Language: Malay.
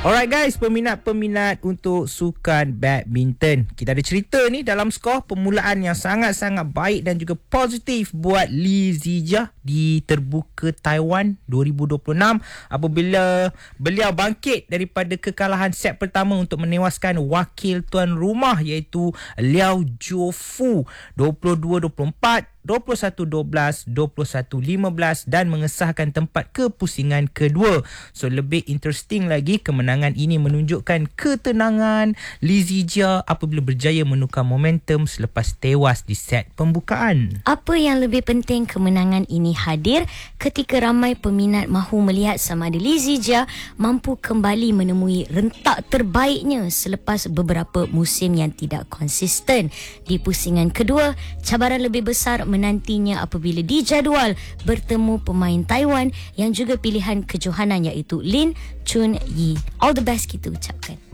Alright guys, peminat-peminat untuk sukan badminton. Kita ada cerita ni dalam skor permulaan yang sangat-sangat baik dan juga positif buat Li Zijia di Terbuka Taiwan 2026 apabila beliau bangkit daripada kekalahan set pertama untuk menewaskan wakil tuan rumah iaitu Liao Jiufu 22-24, 21-12, 21-15 dan mengesahkan tempat kepusingan kedua. So lebih interesting lagi, kemenangan ini menunjukkan ketenangan Li Zijia apabila berjaya menukar momentum selepas tewas di set pembukaan. Apa yang lebih penting, kemenangan ini hadir ketika ramai peminat mahu melihat sama ada Li Zijia mampu kembali menemui rentak terbaiknya selepas beberapa musim yang tidak konsisten. Di pusingan kedua, cabaran lebih besar menantinya apabila dijadual bertemu pemain Taiwan yang juga pilihan kejohanan iaitu Lin Chunyi. All the best kita ucapkan.